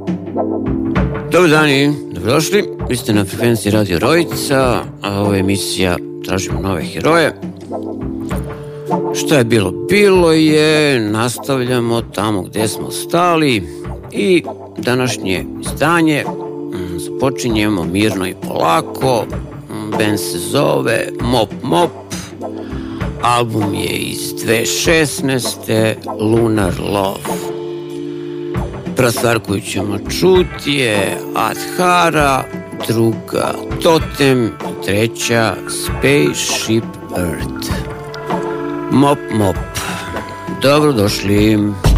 Dobar dan i dobrodošli. Vi ste na frekvenciji Radio Rojica, a ovo je emisija Tražimo nove heroje. Šta je bilo? Bilo je, nastavljamo tamo gdje smo stali i današnje izdanje započinjemo mirno i polako. Band se zove Mop Mop, album je iz 2016. Lunar Love. Prva stvar koju ćemo čuti je Adhara, druga Totem, treća Spaceship Earth. Mop Mop, dobrodošli.